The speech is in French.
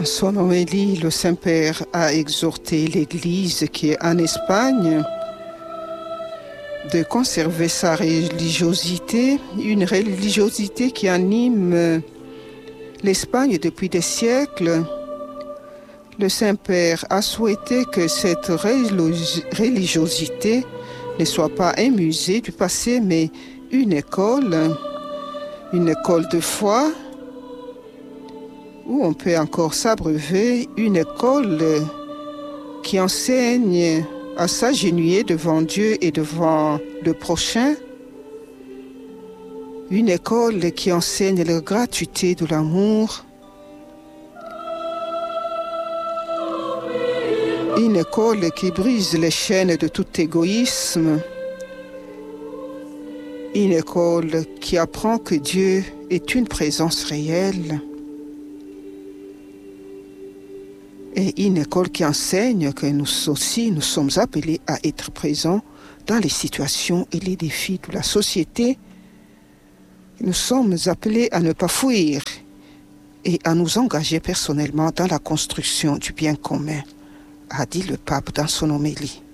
son homélie, le Saint-Père a exhorté l'Église qui est en Espagne de conserver sa religiosité, une religiosité qui anime l'Espagne depuis des siècles. Le Saint-Père a souhaité que cette religiosité ne soit pas un musée du passé, mais une école de foi, où on peut encore s'abreuver, une école qui enseigne à s'agenouiller devant Dieu et devant le prochain, une école qui enseigne la gratuité de l'amour, une école qui brise les chaînes de tout égoïsme, une école qui apprend que Dieu est une présence réelle, et une école qui enseigne que nous aussi, nous sommes appelés à être présents dans les situations et les défis de la société. Nous sommes appelés à ne pas fuir et à nous engager personnellement dans la construction du bien commun, a dit le pape dans son homélie.